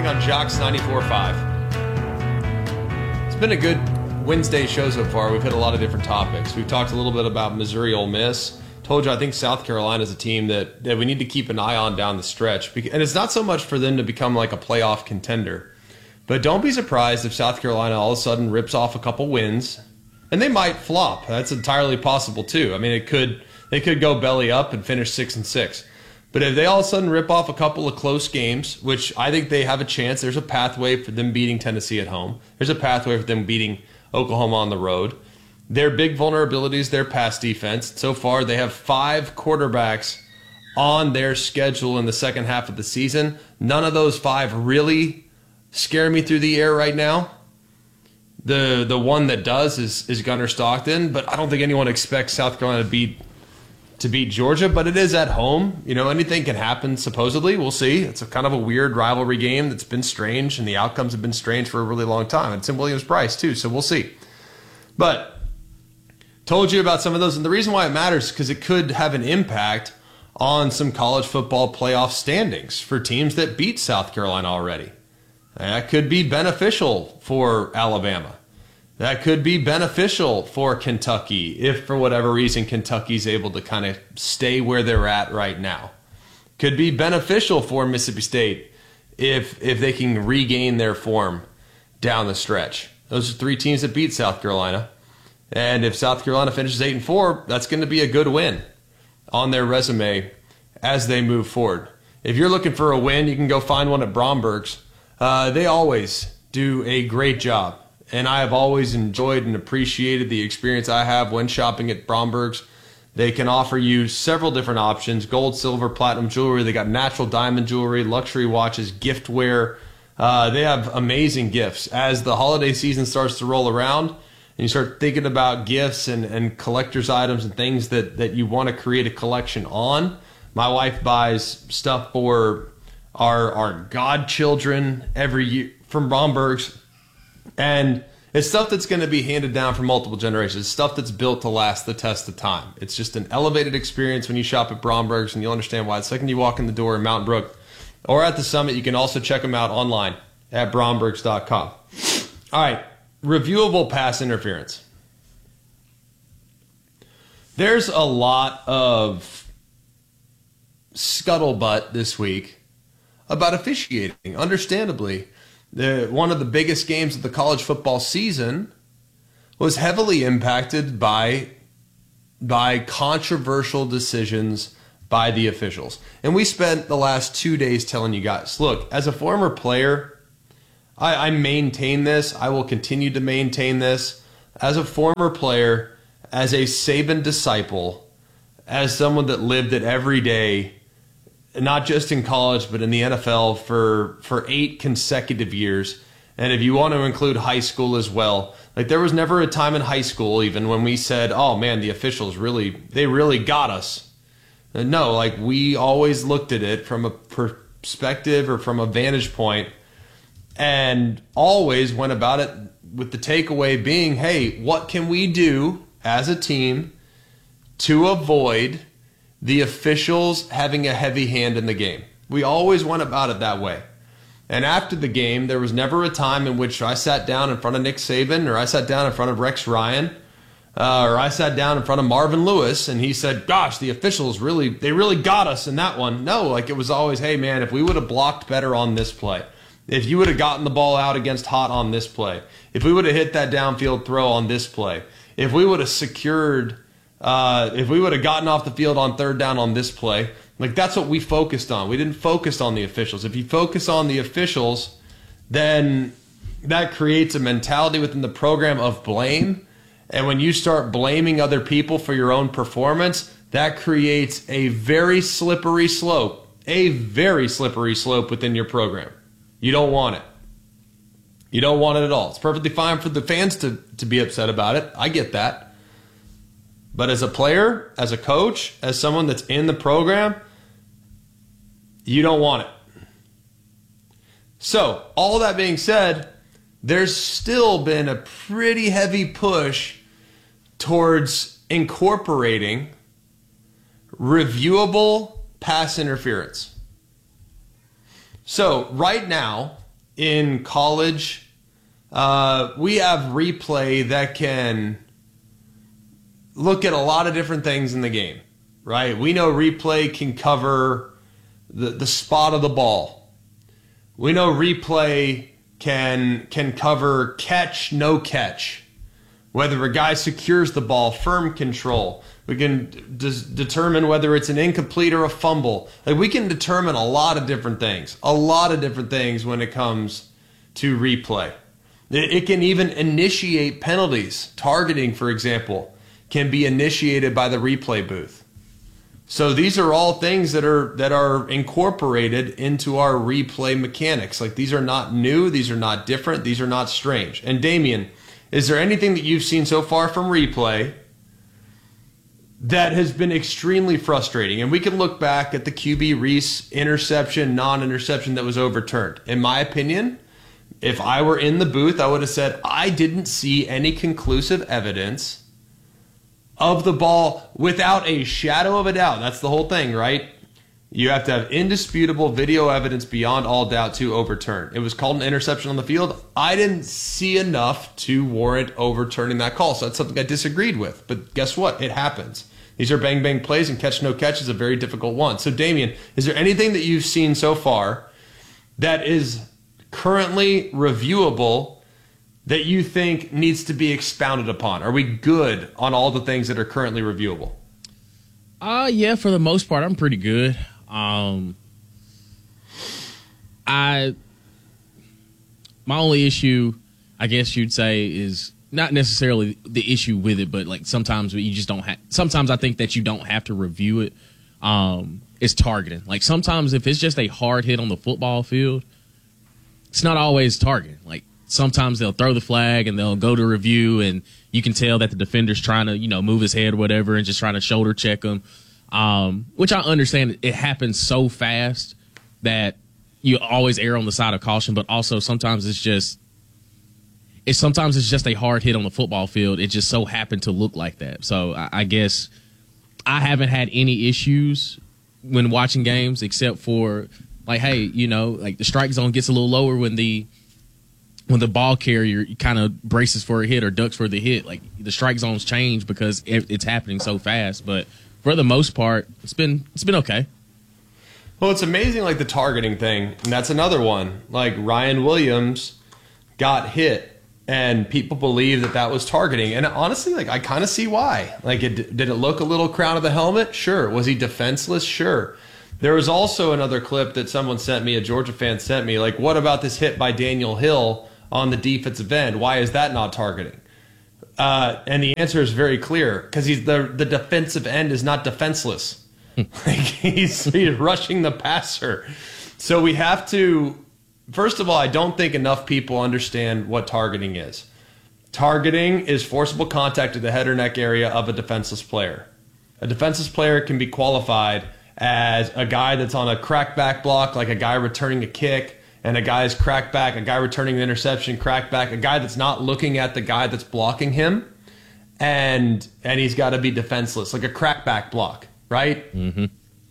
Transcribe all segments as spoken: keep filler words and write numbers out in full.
morning on Jocks ninety-four point five. It's been a good Wednesday show so far. We've hit a lot of different topics. We've talked a little bit about Missouri Ole Miss. Told you I think South Carolina is a team that, that we need to keep an eye on down the stretch. And it's not so much for them to become like a playoff contender. But don't be surprised if South Carolina all of a sudden rips off a couple wins. And they might flop. That's entirely possible too. I mean, it could they could go belly up and finish six and six. But if they all of a sudden rip off a couple of close games, which I think they have a chance, there's a pathway for them beating Tennessee at home. There's a pathway for them beating Oklahoma on the road. Their big vulnerability is their pass defense. So far, they have five quarterbacks on their schedule in the second half of the season. None of those five really scare me through the air right now. The the one that does is, is Gunnar Stockton, but I don't think anyone expects South Carolina to beat to beat Georgia, but it is at home. You know, anything can happen, supposedly. We'll see. It's a kind of a weird rivalry game that's been strange, and the outcomes have been strange for a really long time. It's in Williams-Brice, too, so we'll see. But told you about some of those, and the reason why it matters is because it could have an impact on some college football playoff standings for teams that beat South Carolina already. That could be beneficial for Alabama. That could be beneficial for Kentucky if, for whatever reason, Kentucky's able to kind of stay where they're at right now. Could be beneficial for Mississippi State if if they can regain their form down the stretch. Those are three teams that beat South Carolina. And if South Carolina finishes eight and four, that's going to be a good win on their resume as they move forward. If you're looking for a win, you can go find one at Bromberg's. Uh, they always do a great job. And I have always enjoyed and appreciated the experience I have when shopping at Bromberg's. They can offer you several different options: gold, silver, platinum jewelry. They got natural diamond jewelry, luxury watches, giftware. Uh, they have amazing gifts. As the holiday season starts to roll around and you start thinking about gifts and, and collector's items and things that, that you want to create a collection on, my wife buys stuff for our, our godchildren every year from Bromberg's. And it's stuff that's going to be handed down for multiple generations. It's stuff that's built to last the test of time. It's just an elevated experience when you shop at Bromberg's, and you'll understand why. The second you walk in the door in Mountain Brook or at the Summit, you can also check them out online at brombergs dot com. All right, reviewable pass interference. There's a lot of scuttlebutt this week about officiating, understandably. The, one of the biggest games of the college football season was heavily impacted by, by controversial decisions by the officials. And we spent the last two days telling you guys, look, as a former player, I, I maintain this. I will continue to maintain this. As a former player, as a Saban disciple, as someone that lived it every day, not just in college, but in the N F L for, for eight consecutive years. And if you want to include high school as well, like there was never a time in high school even when we said, oh man, the officials really, they really got us. And no, like we always looked at it from a perspective or from a vantage point and always went about it with the takeaway being, hey, what can we do as a team to avoid the officials having a heavy hand in the game? We always went about it that way. And after the game, there was never a time in which I sat down in front of Nick Saban or I sat down in front of Rex Ryan uh, or I sat down in front of Marvin Lewis and he said, gosh, the officials really, they really got us in that one. No, like it was always, hey man, if we would have blocked better on this play, if you would have gotten the ball out against Hot on this play, if we would have hit that downfield throw on this play, if we would have secured Uh, if we would have gotten off the field on third down on this play, like that's what we focused on. We didn't focus on the officials. If you focus on the officials, then that creates a mentality within the program of blame. And when you start blaming other people for your own performance, that creates a very slippery slope, a very slippery slope within your program. You don't want it. You don't want it at all. It's perfectly fine for the fans to, to be upset about it. I get that. But as a player, as a coach, as someone that's in the program, you don't want it. So, all that being said, there's still been a pretty heavy push towards incorporating reviewable pass interference. So, right now, in college, uh, we have replay that can look at a lot of different things in the game, right? We know replay can cover the, the spot of the ball. We know replay can can cover catch, no catch, whether a guy secures the ball, firm control. We can d- determine whether it's an incomplete or a fumble. Like, we can determine a lot of different things, a lot of different things when it comes to replay. It, it can even initiate penalties. Targeting, for example, can be initiated by the replay booth. So these are all things that are that are incorporated into our replay mechanics. Like, these are not new, these are not different, these are not strange. And Damian, is there anything that you've seen so far from replay that has been extremely frustrating? And we can look back at the Q B Reese interception, non-interception that was overturned. In my opinion, if I were in the booth, I would have said, I didn't see any conclusive evidence of the ball without a shadow of a doubt. That's the whole thing, right? You have to have indisputable video evidence beyond all doubt to overturn. It was called an interception on the field. I didn't see enough to warrant overturning that call. So that's something I disagreed with. But guess what? It happens. These are bang-bang plays, and catch no catch is a very difficult one. So, Damian, is there anything that you've seen so far that is currently reviewable that you think needs to be expounded upon? Are we good on all the things that are currently reviewable? Uh, yeah, for the most part, I'm pretty good. Um, I, my only issue, I guess you'd say, is not necessarily the issue with it, but like sometimes you just don't have, sometimes I think that you don't have to review it. Um, it's targeting. Like, sometimes if it's just a hard hit on the football field, it's not always targeting. Like, sometimes they'll throw the flag and they'll go to review, and you can tell that the defender's trying to, you know, move his head or whatever and just trying to shoulder check him, um, which I understand. It happens so fast that you always err on the side of caution, but also sometimes it's just it's sometimes it's just a hard hit on the football field. It just so happened to look like that. So I, I guess I haven't had any issues when watching games, except for, like, hey, you know, like the strike zone gets a little lower when the when the ball carrier kind of braces for a hit or ducks for the hit. Like, the strike zones change because it, it's happening so fast. But for the most part, it's been it's been okay. Well, it's amazing, like the targeting thing, and that's another one. Like, Ryan Williams got hit, and people believe that that was targeting. And honestly, like, I kind of see why. Like, it, did it look a little crown of the helmet? Sure. Was he defenseless? Sure. There was also another clip that someone sent me, a Georgia fan sent me. Like, what about this hit by Daniel Hill on the defensive end? Why is that not targeting? Uh, and the answer is very clear, because he's the the defensive end is not defenseless. Like, he's, he's rushing the passer. So we have to, first of all, I don't think enough people understand what targeting is. Targeting is forcible contact to the head or neck area of a defenseless player. A defenseless player can be qualified as a guy that's on a crackback block, like a guy returning a kick, and a guy's crackback, a guy returning the interception, crackback, a guy that's not looking at the guy that's blocking him, and and he's got to be defenseless, like a crackback block, right? Mm-hmm.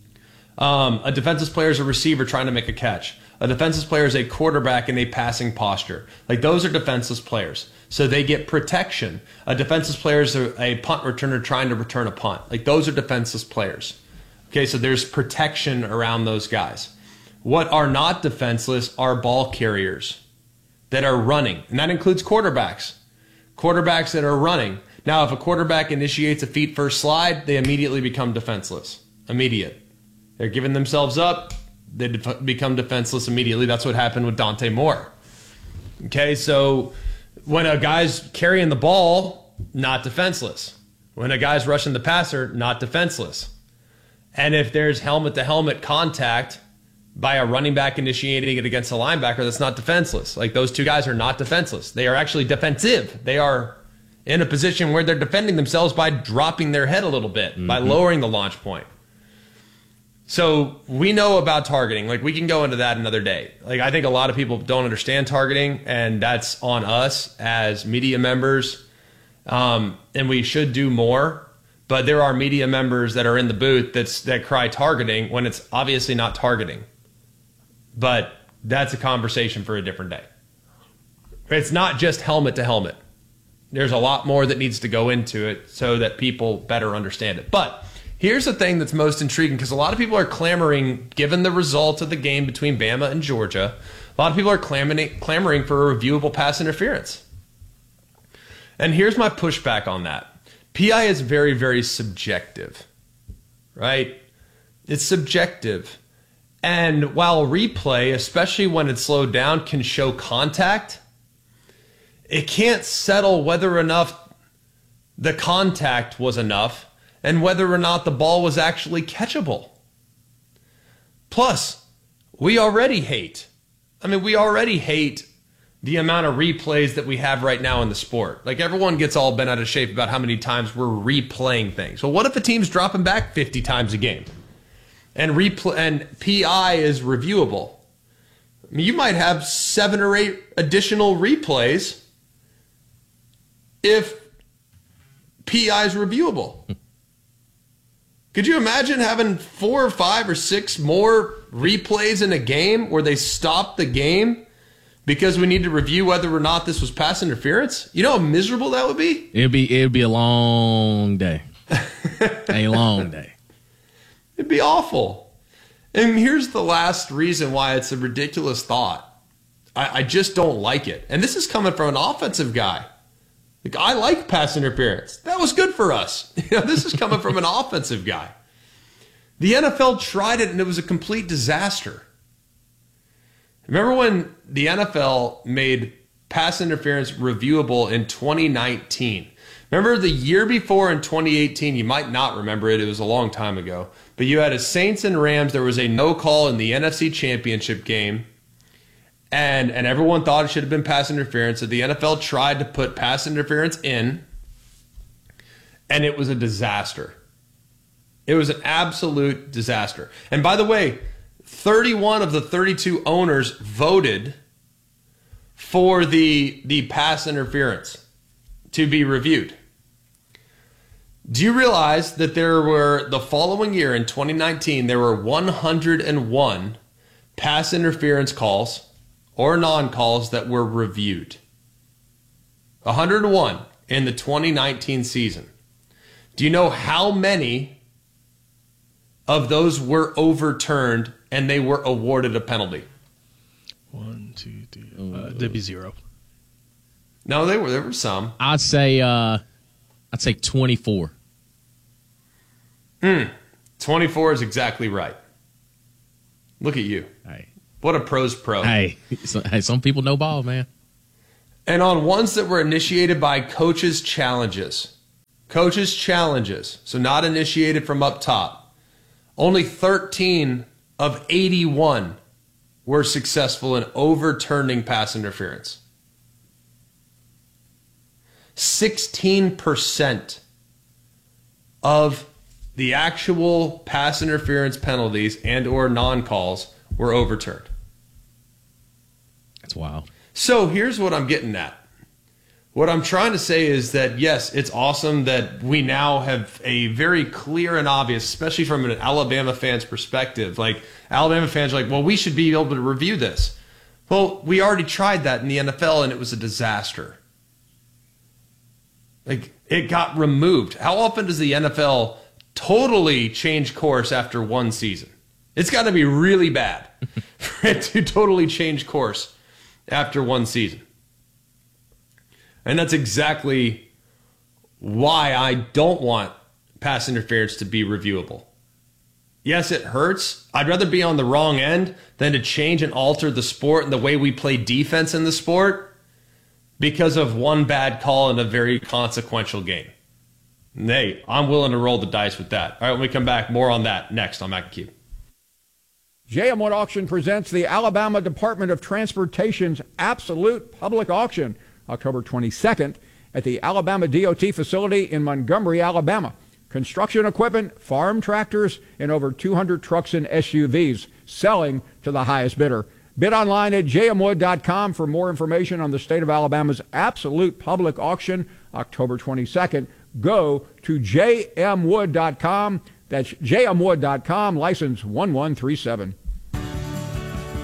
Um, a defenseless player is a receiver trying to make a catch. A defenseless player is a quarterback in a passing posture. Like, those are defenseless players. So they get protection. A defenseless player is a, a punt returner trying to return a punt. Like, those are defenseless players. Okay, so there's protection around those guys. What are not defenseless are ball carriers that are running, and that includes quarterbacks. Quarterbacks that are running. Now, if a quarterback initiates a feet first slide, they immediately become defenseless. Immediate. They're giving themselves up. They def- become defenseless immediately. That's what happened with Dante Moore. Okay, so when a guy's carrying the ball, not defenseless. When a guy's rushing the passer, not defenseless. And if there's helmet-to-helmet contact by a running back initiating it against a linebacker, that's not defenseless. Like, those two guys are not defenseless. They are actually defensive. They are in a position where they're defending themselves by dropping their head a little bit, mm-hmm. by lowering the launch point. So we know about targeting. Like, we can go into that another day. Like, I think a lot of people don't understand targeting, and that's on us as media members. Um, and we should do more. But there are media members that are in the booth that's that cry targeting when it's obviously not targeting. But that's a conversation for a different day. It's not just helmet to helmet. There's a lot more that needs to go into it so that people better understand it. But here's the thing that's most intriguing, because a lot of people are clamoring, given the result of the game between Bama and Georgia, a lot of people are clamoring, clamoring for a reviewable pass interference. And here's my pushback on that. P I is very, very subjective, right? It's subjective. And while replay, especially when it's slowed down, can show contact, it can't settle whether or not the contact was enough and whether or not the ball was actually catchable. Plus, we already hate, I mean, we already hate the amount of replays that we have right now in the sport. Like, everyone gets all bent out of shape about how many times we're replaying things. Well, what if a team's dropping back fifty times a game and replay and P I is reviewable? I mean, you might have seven or eight additional replays if P I is reviewable. Could you imagine having four or five or six more replays in a game where they stop the game because we need to review whether or not this was pass interference? You know how miserable that would be? It'd be it'd be a long day. A long day. It'd be awful. And here's the last reason why it's a ridiculous thought. I, I just don't like it. And this is coming from an offensive guy. Like, I like pass interference. That was good for us. You know, this is coming from an offensive guy. The N F L tried it and it was a complete disaster. Remember when the N F L made pass interference reviewable in twenty nineteen? Remember the year before in twenty eighteen, you might not remember it, it was a long time ago, but you had a Saints and Rams, there was a no call in the N F C Championship game. And and everyone thought it should have been pass interference. So the N F L tried to put pass interference in, and it was a disaster. It was an absolute disaster. And by the way, thirty-one of the thirty-two owners voted for the, the pass interference to be reviewed. Do you realize that there were, the following year in twenty nineteen, there were one hundred one pass interference calls or non-calls that were reviewed? one hundred one in the twenty nineteen season. Do you know how many of those were overturned and they were awarded a penalty? One, two, three. Uh, there'd be zero. No, there were there were some. I'd say uh, I'd say twenty-four. Hmm. twenty-four is exactly right. Look at you. Hey. What a pro's pro. Hey, so, hey, some people know ball, man. And on ones that were initiated by coaches' challenges. Coaches' challenges. So not initiated from up top. Only thirteen of eighty-one were successful in overturning pass interference. sixteen percent of the actual pass interference penalties and or non-calls were overturned. That's wild. So here's what I'm getting at. What I'm trying to say is that, yes, it's awesome that we now have a very clear and obvious, especially from an Alabama fan's perspective. Like, Alabama fans are like, well, we should be able to review this. Well, we already tried that in the N F L, and it was a disaster. Like, it got removed. How often does the N F L totally change course after one season? It's got to be really bad for it to totally change course after one season. And that's exactly why I don't want pass interference to be reviewable. Yes, it hurts. I'd rather be on the wrong end than to change and alter the sport and the way we play defense in the sport because of one bad call in a very consequential game. And hey, I'm willing to roll the dice with that. All right, when we come back, more on that next on Mac and Q. J M Wood Auction presents the Alabama Department of Transportation's Absolute Public Auction, October twenty-second, at the Alabama D O T facility in Montgomery, Alabama. Construction equipment, farm tractors, and over two hundred trucks and S U Vs selling to the highest bidder. Bid online at j m wood dot com for more information on the state of Alabama's Absolute Public Auction, October twenty-second. Go to j m wood dot com. That's j m wood dot com, license one one three seven.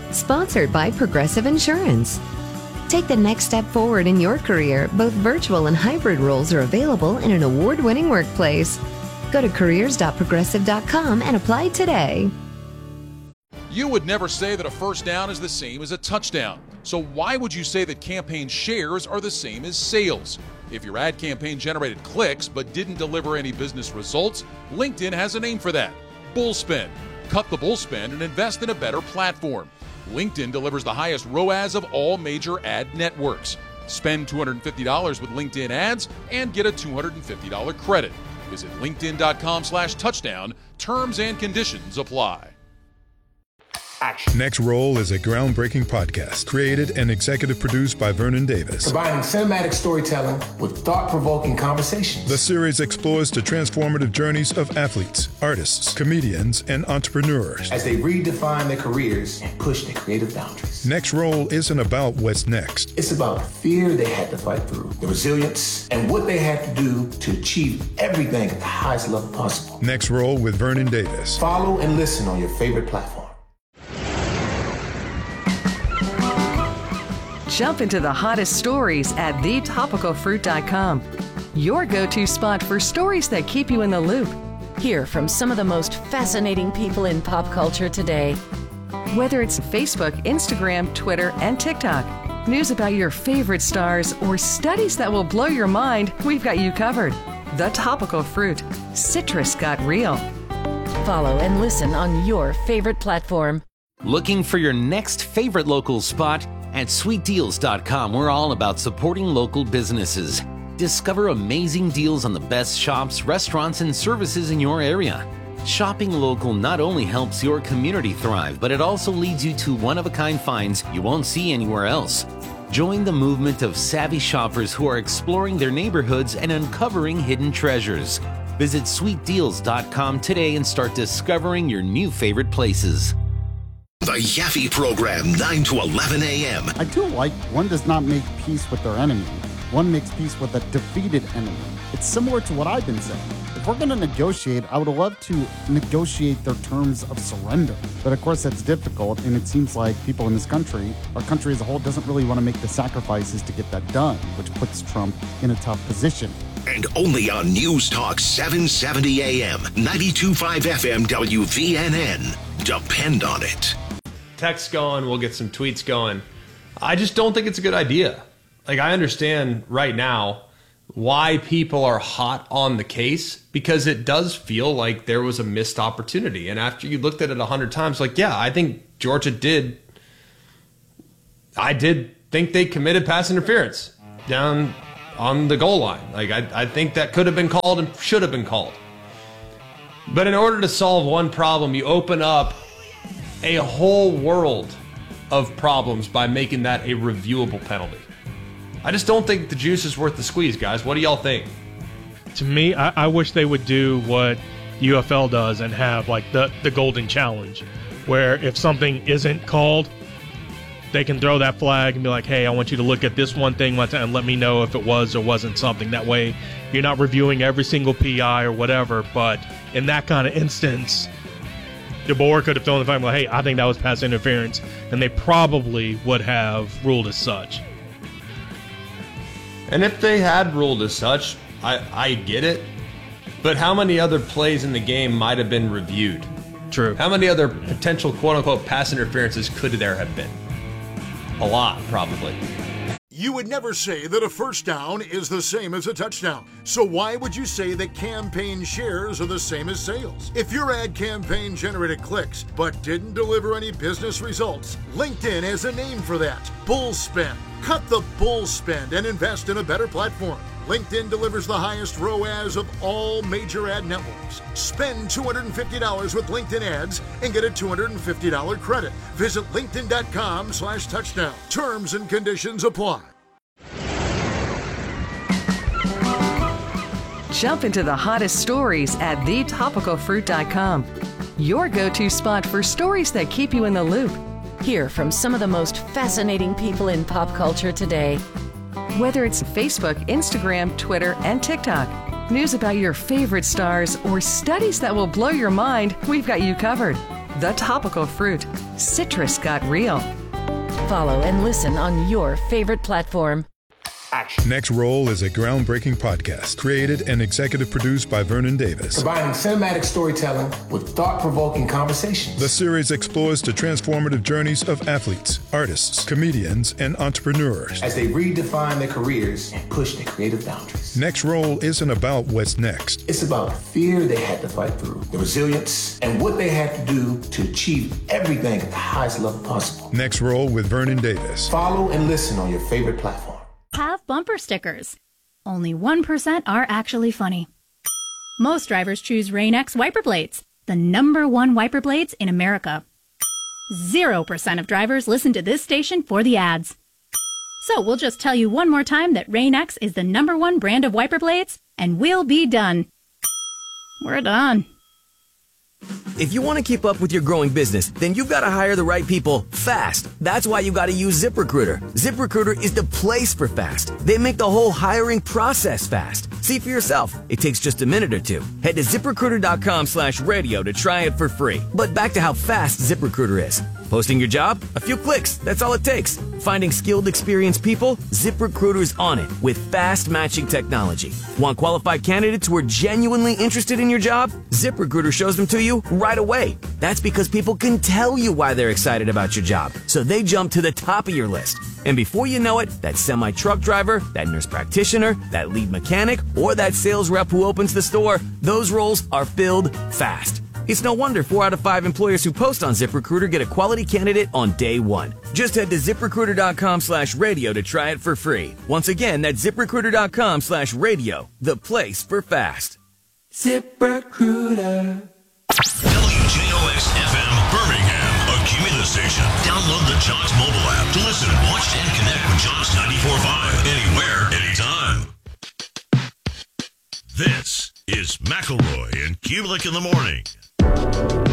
Sponsored by Progressive Insurance. Take the next step forward in your career. Both virtual and hybrid roles are available in an award-winning workplace. Go to careers dot progressive dot com and apply today. You would never say that a first down is the same as a touchdown. So why would you say that campaign shares are the same as sales? If your ad campaign generated clicks but didn't deliver any business results, LinkedIn has a name for that: bull spend. Cut the bull spend and invest in a better platform. LinkedIn delivers the highest R O A S of all major ad networks. Spend two hundred fifty dollars with LinkedIn ads and get a two hundred fifty dollars credit. Visit linkedin.com slash touchdown. Terms and conditions apply. Action. Next Roll is a groundbreaking podcast created and executive produced by Vernon Davis. Combining cinematic storytelling with thought-provoking conversations. The series explores the transformative journeys of athletes, artists, comedians, and entrepreneurs as they redefine their careers and push their creative boundaries. Next Roll isn't about what's next. It's about the fear they had to fight through, the resilience, and what they had to do to achieve everything at the highest level possible. Next Roll with Vernon Davis. Follow and listen on your favorite platform. Jump into the hottest stories at the topical fruit dot com. Your go-to spot for stories that keep you in the loop. Hear from some of the most fascinating people in pop culture today. Whether it's Facebook, Instagram, Twitter, and TikTok, news about your favorite stars, or studies that will blow your mind, we've got you covered. The Topical Fruit. Citrus got real. Follow and listen on your favorite platform. Looking for your next favorite local spot? At sweet deals dot com, we're all about supporting local businesses. Discover amazing deals on the best shops, restaurants, and services in your area. Shopping local not only helps your community thrive, but it also leads you to one-of-a-kind finds you won't see anywhere else. Join the movement of savvy shoppers who are exploring their neighborhoods and uncovering hidden treasures. Visit sweet deals dot com today and start discovering your new favorite places. The Yaffe Program, nine to eleven a.m. I do like one does not make peace with their enemy. One makes peace with a defeated enemy. It's similar to what I've been saying. If we're going to negotiate, I would love to negotiate their terms of surrender. But of course, that's difficult, and it seems like people in this country, our country as a whole, doesn't really want to make the sacrifices to get that done, which puts Trump in a tough position. And only on News Talk seven seventy a.m., ninety-two point five F M W V N N. Depend on it. Text going, we'll get some tweets going. I just don't think it's a good idea. Like, I understand right now why people are hot on the case, because it does feel like there was a missed opportunity. And after you looked at it a hundred times, like, yeah, I think Georgia did. I did think they committed pass interference down on the goal line. Like, I, I think that could have been called and should have been called. But in order to solve one problem, you open up a whole world of problems by making that a reviewable penalty. I just don't think the juice is worth the squeeze, guys. What do y'all think? To me, I, I wish they would do what U F L does and have like the, the golden challenge, where if something isn't called, they can throw that flag and be like, hey, I want you to look at this one thing and let me know if it was or wasn't something. That way you're not reviewing every single P I or whatever, but in that kind of instance, the board could have thrown the flag like, hey, I think that was pass interference, and they probably would have ruled as such. And if they had ruled as such, I, I get it. But how many other plays in the game might have been reviewed? True. How many other potential quote-unquote pass interferences could there have been? A lot, probably. You would never say that a first down is the same as a touchdown. So why would you say that campaign shares are the same as sales? If your ad campaign generated clicks but didn't deliver any business results, LinkedIn has a name for that: bull spend. Cut the bull spend and invest in a better platform. LinkedIn delivers the highest R O A S of all major ad networks. Spend two hundred fifty dollars with LinkedIn ads and get a two hundred fifty dollars credit. Visit linkedin.com slash touchdown. Terms and conditions apply. Jump into the hottest stories at the topical fruit dot com. Your go-to spot for stories that keep you in the loop. Hear from some of the most fascinating people in pop culture today. Whether it's Facebook, Instagram, Twitter, and TikTok, news about your favorite stars, or studies that will blow your mind, we've got you covered. the topical fruit. Citrus got real. Follow and listen on your favorite platform. Next Roll is a groundbreaking podcast created and executive produced by Vernon Davis. Combining cinematic storytelling with thought-provoking conversations. The series explores the transformative journeys of athletes, artists, comedians, and entrepreneurs as they redefine their careers and push their creative boundaries. Next Roll isn't about what's next. It's about the fear they had to fight through, the resilience, and what they had to do to achieve everything at the highest level possible. Next Roll with Vernon Davis. Follow and listen on your favorite platform. Have bumper stickers. Only one percent are actually funny. Most drivers choose Rain-X wiper blades, the number one wiper blades in America. Zero percent of drivers listen to this station for the ads. So we'll just tell you one more time that Rain-X is the number one brand of wiper blades, and we'll be done. We're done. If you want to keep up with your growing business, then you've got to hire the right people fast. That's why you got to use ZipRecruiter. ZipRecruiter is the place for fast. They make the whole hiring process fast. See for yourself. It takes just a minute or two. Head to ZipRecruiter.com slash radio to try it for free. But back to how fast ZipRecruiter is. Posting your job? A few clicks. That's all it takes. Finding skilled, experienced people? ZipRecruiter's on it with fast matching technology. Want qualified candidates who are genuinely interested in your job? ZipRecruiter shows them to you right away. That's because people can tell you why they're excited about your job, so they jump to the top of your list. And before you know it, that semi-truck driver, that nurse practitioner, that lead mechanic, or that sales rep who opens the store, those roles are filled fast. It's no wonder four out of five employers who post on ZipRecruiter get a quality candidate on day one. Just head to ZipRecruiter.com slash radio to try it for free. Once again, that's ZipRecruiter.com slash radio, the place for fast. ZipRecruiter. W J O X F M Birmingham, a Cumulus station. Download the John's mobile app to listen, watch, and connect with John's ninety-four point five anywhere, anytime. This is McElroy and Kubelik in the morning.